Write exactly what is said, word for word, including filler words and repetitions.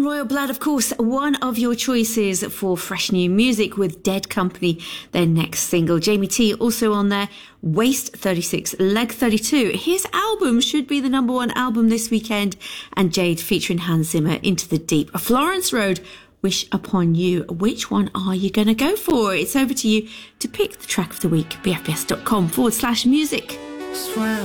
And Royal Blood, of course, one of your choices for fresh new music with Dead Company, their next single. Jamie T also on there, Waist thirty-six, Leg thirty-two. His album should be the number one album this weekend. And Jade featuring Hans Zimmer, Into the Deep. Florence Road, Wish Upon You. Which one are you going to go for? It's over to you to pick the track of the week. bfbs.com forward slash music.